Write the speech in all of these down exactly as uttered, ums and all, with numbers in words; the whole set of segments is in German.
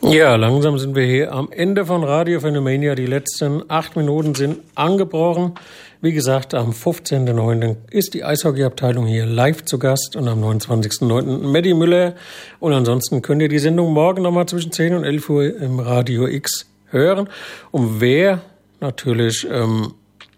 Ja, langsam sind wir hier am Ende von Radio Phänomania. Die letzten acht Minuten sind angebrochen. Wie gesagt, am fünfzehnten neunten ist die Eishockeyabteilung hier live zu Gast und am neunundzwanzigsten neunten Matti Müller. Und ansonsten könnt ihr die Sendung morgen nochmal zwischen zehn und elf Uhr im Radio X hören. Und wer natürlich ähm,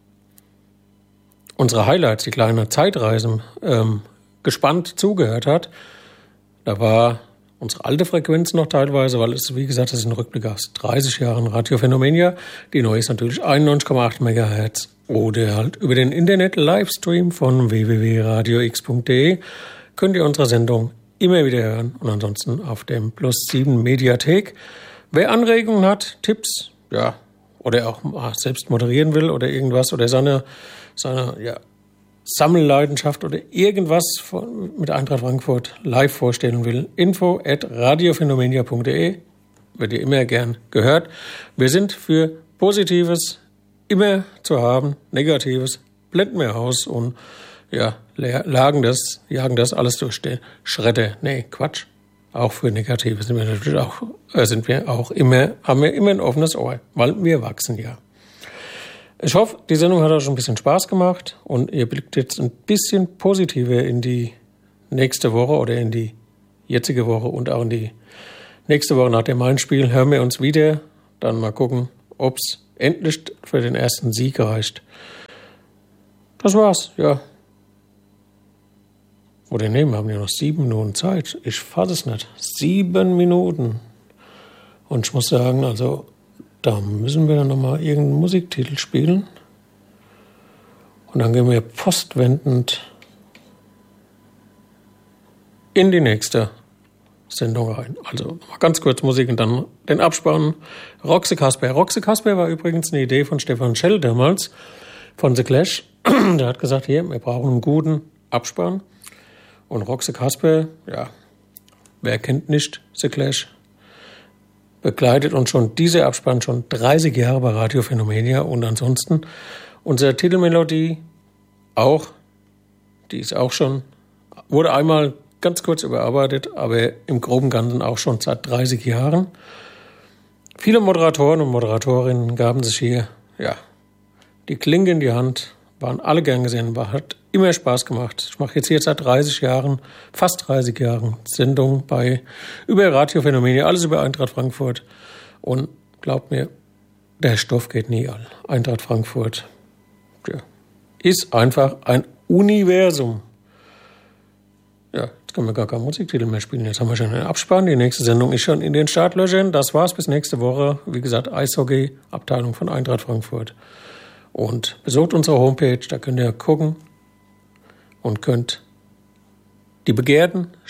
unsere Highlights, die kleine Zeitreisen, ähm, gespannt zugehört hat, da war unsere alte Frequenz noch teilweise, weil es, wie gesagt, das ist ein Rückblick aus dreißig Jahren Radio Phänomania. Die neue ist natürlich einundneunzig Komma acht Megahertz oder halt über den Internet-Livestream von w w w punkt radio x punkt d e könnt ihr unsere Sendung immer wieder hören und ansonsten auf dem Plus sieben Mediathek. Wer Anregungen hat, Tipps, ja, oder auch selbst moderieren will oder irgendwas oder seine, seine, ja, Sammelleidenschaft oder irgendwas von, mit Eintracht Frankfurt live vorstellen will, info at radio phänomania punkt d e, wird ihr immer gern gehört. Wir sind für Positives immer zu haben, Negatives blenden wir aus und ja, jagen das, jagen das alles durch den Schredder. Nee, Quatsch. Auch für Negatives sind wir natürlich auch, äh, sind wir auch immer, haben wir immer ein offenes Ohr, weil wir wachsen ja. Ich hoffe, die Sendung hat euch ein bisschen Spaß gemacht und ihr blickt jetzt ein bisschen positiver in die nächste Woche oder in die jetzige Woche und auch in die nächste Woche nach dem Main-Spiel. Hören wir uns wieder, dann mal gucken, ob es endlich für den ersten Sieg reicht. Das war's, ja. Oder nee, wir haben ja noch sieben Minuten Zeit. Ich fasse es nicht. Sieben Minuten. Und ich muss sagen, also da müssen wir dann nochmal irgendeinen Musiktitel spielen. Und dann gehen wir postwendend in die nächste Sendung rein. Also mal ganz kurz Musik und dann den Abspann. Roxy Casper. Roxy Casper war übrigens eine Idee von Stefan Schell damals von The Clash. Der hat gesagt, hier, wir brauchen einen guten Abspann. Und Roxy Casper, ja, wer kennt nicht The Clash? Begleitet uns schon dieser Abspann schon dreißig Jahre bei Radio Phänomania und ansonsten unsere Titelmelodie auch, die ist auch schon, wurde einmal ganz kurz überarbeitet, aber im groben Ganzen auch schon seit dreißig Jahren. Viele Moderatoren und Moderatorinnen gaben sich hier, ja, die Klinke in die Hand, waren alle gern gesehen, war, hat immer Spaß gemacht. Ich mache jetzt hier seit dreißig Jahren, fast dreißig Jahren Sendung bei über Radio Phänomania, alles über Eintracht Frankfurt. Und glaubt mir, der Stoff geht nie all. Eintracht Frankfurt, ja, ist einfach ein Universum. Ja, jetzt können wir gar keinen Musiktitel mehr spielen. Jetzt haben wir schon einen Abspann. Die nächste Sendung ist schon in den Startlöchern. Das war's bis nächste Woche. Wie gesagt, Eishockey, Abteilung von Eintracht Frankfurt. Und besucht unsere Homepage, da könnt ihr gucken und könnt die begehrten